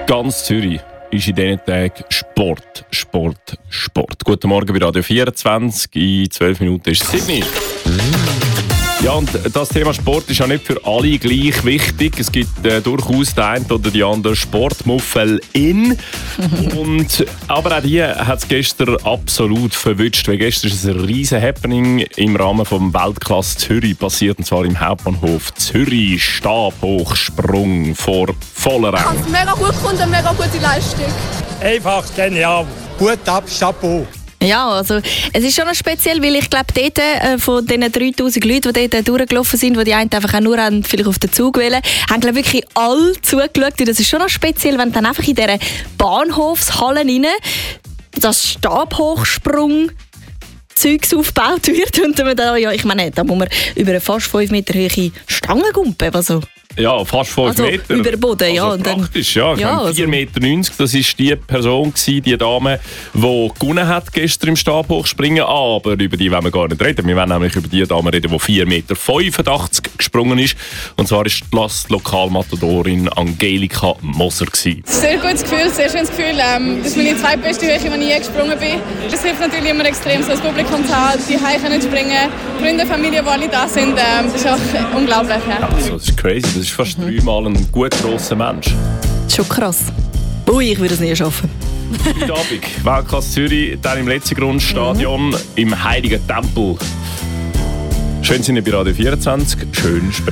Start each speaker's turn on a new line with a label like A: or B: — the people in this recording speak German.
A: Ganz Zürich ist in diesen Tagen Sport, Sport, Sport. Guten Morgen bei Radio 24. In 12 Minuten ist es 7. Ja, und das Thema Sport ist ja nicht für alle gleich wichtig. Es gibt durchaus den einen oder die andere Sportmuffel in. Aber auch die hat es gestern absolut verwünscht. Weil gestern ist ein riesen Happening im Rahmen des Weltklasse Zürich passiert. Und zwar im Hauptbahnhof Zürich. Stabhochsprung vor voller Rang.
B: Ich habe es mega gut gefunden, eine mega gute Leistung.
C: Einfach genial. Gut ab, Chapeau.
D: Ja, also es ist schon noch speziell, weil ich glaube, dort von diesen 3000 Leuten, die dort durchgelaufen sind, die einen einfach auch nur vielleicht auf den Zug wählen, haben glaube wirklich alle zugeschaut. Und das ist schon noch speziell, wenn dann einfach in dieser Bahnhofshalle rein das Stabhochsprung Zeugs aufgebaut wird und dann da, ja, ich meine, da muss man über eine fast 5 Meter hohe Stange gumpen, also
A: ja, fast 5 Meter.
D: Über den Boden, ja.
A: Also
D: und dann,
A: praktisch, ja.
D: Ja,
A: 4,90 Meter, das war die Person, die Dame, die gewonnen hat gestern im Stabhochspringen. Aber über die wollen wir gar nicht reden. Wir wollen nämlich über die Dame reden, die 4,85 Meter gesprungen ist. Und zwar war die Lokalmatadorin Angelika Moser.
B: Sehr gutes Gefühl, sehr schönes Gefühl. Das ist meine zweitbeste Höhe, die ich je gesprungen bin. Das hilft natürlich immer extrem, so das Publikum zu haben, die Heim können springen, Freunde, Familie, die alle da sind. Das ist auch unglaublich. Ja.
A: Also, das ist crazy. Das ist fast 3-mal ein gut grosser Mensch.
D: Schon krass. Ui, ich würde es nie schaffen.
A: Heute Abend, Weltklasse Zürich, dann im Letzigrundstadion im Heiligen Tempel. Schön sind Sie bei Radio 24. Schön